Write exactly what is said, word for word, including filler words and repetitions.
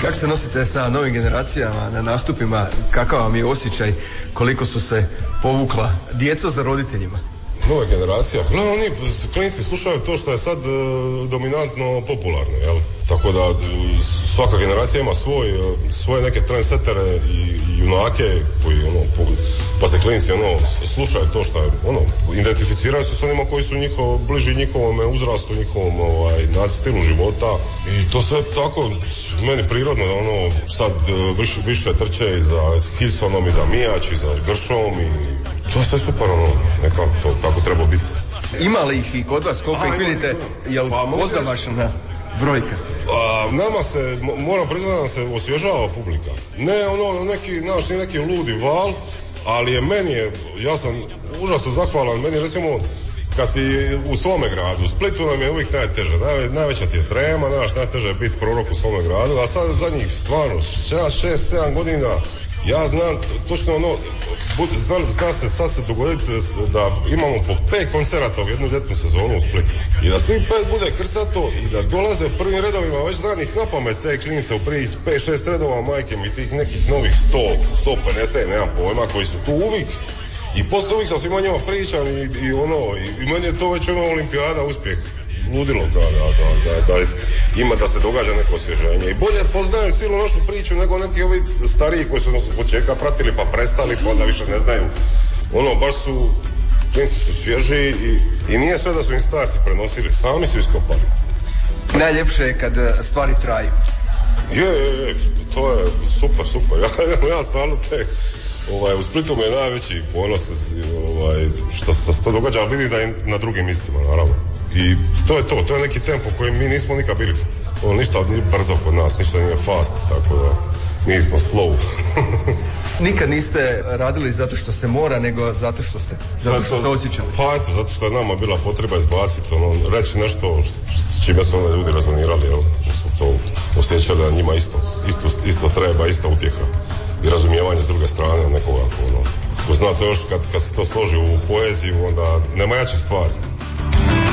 Kako se nosite sa novim generacijama na nastupima? Kakav vam je osjećaj koliko su se povukla djeca za roditeljima? Nove generacija, gledam, oni klinici slušaju to što je sad e, dominantno popularno, jel? Tako da e, svaka generacija ima svoj, e, svoje neke trendsetere i, i junake koji ono, po, pa se klinici ono, slušaju to što je, ono, identificiraju se s onima koji su njihov, bliži njihovom uzrastu, njihovom ovaj, stilu života i to sve tako meni prirodno, ono, sad e, više, više trče i za Hilsonom i za Mijač i za Gršom i to je sve super, ono, nekako to tako treba biti. Ima li ih i kod vas, koliko ih vidite, jel pa, pozamašana brojka? A, nama se, moram priznati da se osvježava publika. Ne ono, neki, znaš, nije neki ludi val, ali je meni, je, ja sam užasno zahvalan, meni recimo, kad si u svome gradu, u Splitu nam je uvijek najteže, naj, najveća ti je trema, znaš, najteže je biti prorok u svome gradu, a sad zadnjih stvarno, šest, sedam godina, ja znam točno ono, zna, zna se sad se dogoditi da imamo po pet koncerata u jednu ljetnu sezonu u Splitu. I da svi pet bude krcato i da dolaze prvim redovima već znanih na pamet te klinice u prvi pet šest redova majke mi tih nekih novih sto, sto pedeset, nemam pojma, koji su tu uvijek. I poslije uvijek sam svima njima pričan i, i ono, i, i meni je to već ono olimpijada uspjeh. Ludilo da, da, da, da, da ima da se događa neko osvježenje i bolje poznaju cijelu našu priču nego neki ovi stariji koji su nas od početka pratili pa prestali pa onda više ne znaju, ono baš su klinci su svježi i, i nije sve da su im starci prenosili, sami su iskopali. Najljepše je kad stvari traju. Je, je, je, to je super, super, ja, ja stvarno te ovaj, u Splitu mi je najveći ponos ovaj, što se to događa, ali vidi da je na drugim mistima naravno. I to je to, to je neki tempo koji mi nismo nikad bili, ono, ništa nije brzo kod nas, ništa nije fast, tako da mi smo slow. Nikad niste radili zato što se mora, nego zato što ste, zato što se osjećali? Pa eto, zato što je nama bila potreba izbaciti, ono, reći nešto s čime su onda ljudi rezonirali, jel, su to osjećali da njima isto, isto, isto treba, ista utjeha i razumijevanje s druge strane nekoga, ono. Ko znate još, kad, kad se to složi u poeziju, onda nema jače stvari.